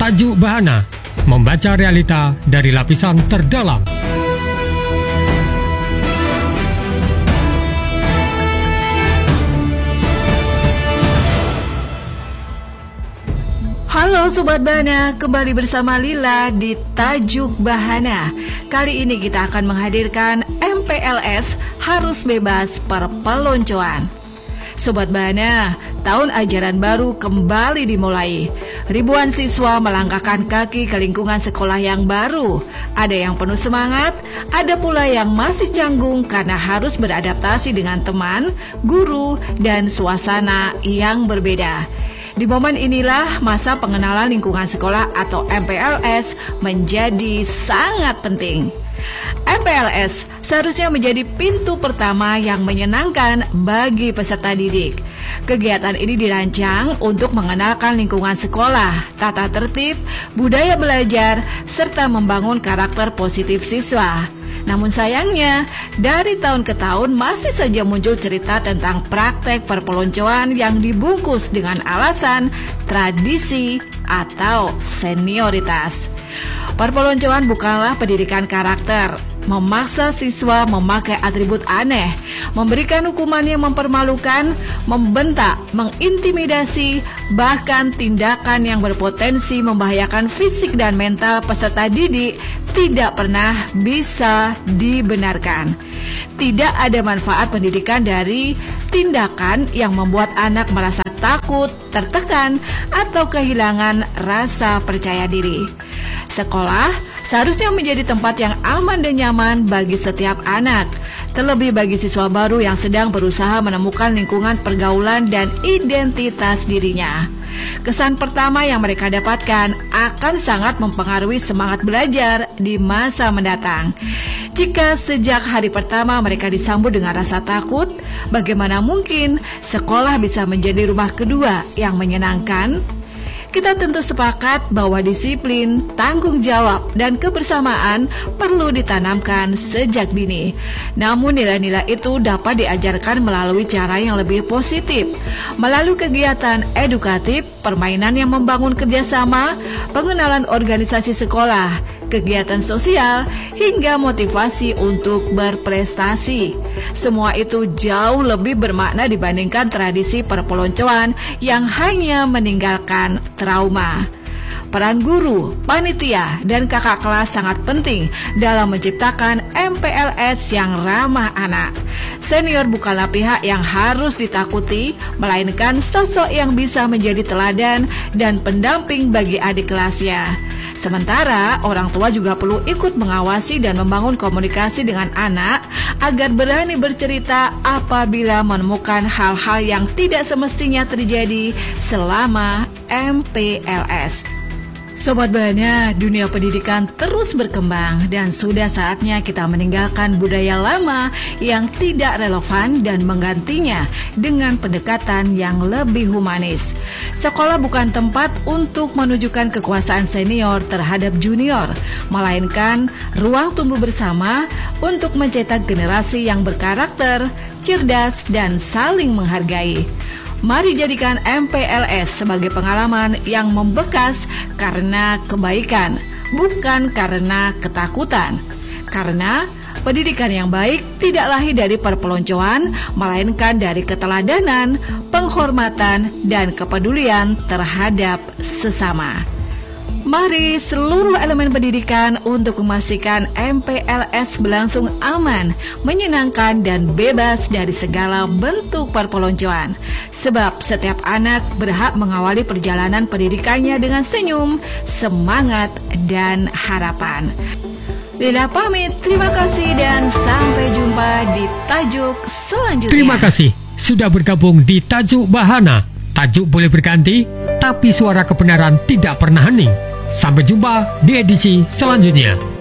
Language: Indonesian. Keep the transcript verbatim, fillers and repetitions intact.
Tajuk Bahana, membaca realita dari lapisan terdalam. Halo Sobat Bahana, kembali bersama Lila di Tajuk Bahana. Kali ini kita akan menghadirkan M P L S harus bebas perpeloncoan. Sobat Bahana, tahun ajaran baru kembali dimulai. Ribuan siswa melangkahkan kaki ke lingkungan sekolah yang baru. Ada yang penuh semangat, ada pula yang masih canggung karena harus beradaptasi dengan teman, guru, dan suasana yang berbeda. Di momen inilah masa pengenalan lingkungan sekolah atau M P L S menjadi sangat penting. M P L S seharusnya menjadi pintu pertama yang menyenangkan bagi peserta didik. Kegiatan ini dirancang untuk mengenalkan lingkungan sekolah, tata tertib, budaya belajar, serta membangun karakter positif siswa. Namun sayangnya, dari tahun ke tahun masih saja muncul cerita tentang praktek perpeloncoan yang dibungkus dengan alasan tradisi atau senioritas. Perpeloncoan bukanlah pendidikan karakter. Memaksa siswa memakai atribut aneh, memberikan hukuman yang mempermalukan, membentak, mengintimidasi, bahkan tindakan yang berpotensi membahayakan fisik dan mental peserta didik tidak pernah bisa dibenarkan. Tidak ada manfaat pendidikan dari tindakan yang membuat anak merasa takut, tertekan, atau kehilangan rasa percaya diri. Sekolah seharusnya menjadi tempat yang aman dan nyaman bagi setiap anak, terlebih bagi siswa baru yang sedang berusaha menemukan lingkungan pergaulan dan identitas dirinya. Kesan pertama yang mereka dapatkan akan sangat mempengaruhi semangat belajar di masa mendatang. Jika sejak hari pertama mereka disambut dengan rasa takut, bagaimana mungkin sekolah bisa menjadi rumah kedua yang menyenangkan? Kita tentu sepakat bahwa disiplin, tanggung jawab, dan kebersamaan perlu ditanamkan sejak dini. Namun nilai-nilai itu dapat diajarkan melalui cara yang lebih positif, melalui kegiatan edukatif, permainan yang membangun kerjasama, pengenalan organisasi sekolah, kegiatan sosial, hingga motivasi untuk berprestasi. Semua itu jauh lebih bermakna dibandingkan tradisi perpeloncoan yang hanya meninggalkan trauma. Peran guru, panitia, dan kakak kelas sangat penting dalam menciptakan M P L S yang ramah anak. Senior bukanlah pihak yang harus ditakuti, melainkan sosok yang bisa menjadi teladan dan pendamping bagi adik kelasnya. Sementara orang tua juga perlu ikut mengawasi dan membangun komunikasi dengan anak agar berani bercerita apabila menemukan hal-hal yang tidak semestinya terjadi selama M P L S. Sobat Bahana, dunia pendidikan terus berkembang dan sudah saatnya kita meninggalkan budaya lama yang tidak relevan dan menggantinya dengan pendekatan yang lebih humanis. Sekolah bukan tempat untuk menunjukkan kekuasaan senior terhadap junior, melainkan ruang tumbuh bersama untuk mencetak generasi yang berkarakter, cerdas, dan saling menghargai. Mari jadikan M P L S sebagai pengalaman yang membekas karena kebaikan, bukan karena ketakutan. Karena pendidikan yang baik tidak lahir dari perpeloncoan, melainkan dari keteladanan, penghormatan, dan kepedulian terhadap sesama. Mari seluruh elemen pendidikan untuk memastikan M P L S berlangsung aman, menyenangkan, dan bebas dari segala bentuk perpeloncoan. Sebab setiap anak berhak mengawali perjalanan pendidikannya dengan senyum, semangat, dan harapan. Lila pamit, terima kasih dan sampai jumpa di tajuk selanjutnya. Terima kasih sudah bergabung di Tajuk Bahana. Tajuk boleh berganti, tapi suara kebenaran tidak pernah hening. Sampai jumpa di edisi selanjutnya.